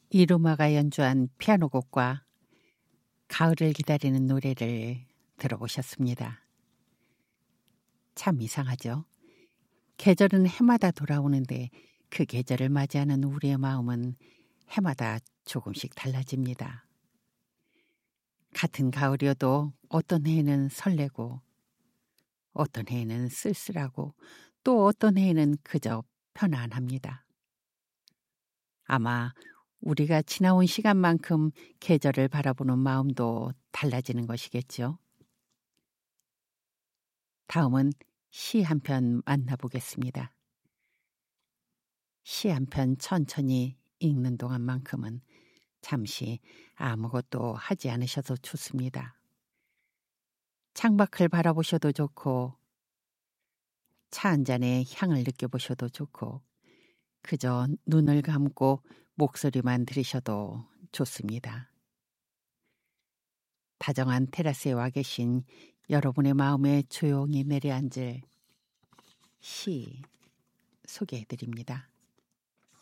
이루마가 연주한 피아노 곡과 가을을 기다리는 노래를 들어보셨습니다. 참 이상하죠? 계절은 해마다 돌아오는데 그 계절을 맞이하는 우리의 마음은 해마다 조금씩 달라집니다. 같은 가을이어도 어떤 해에는 설레고 어떤 해에는 쓸쓸하고 또 어떤 해에는 그저 편안합니다. 아마 우리가 지나온 시간만큼 계절을 바라보는 마음도 달라지는 것이겠죠. 다음은 시 한 편 만나보겠습니다. 시 한 편 천천히 읽는 동안만큼은 잠시 아무것도 하지 않으셔도 좋습니다. 창밖을 바라보셔도 좋고 차 한 잔의 향을 느껴보셔도 좋고 그저 눈을 감고 목소리만 들으셔도 좋습니다. 다정한 테라스에 와 계신 여러분의 마음에 조용히 내려앉을 시 소개해드립니다.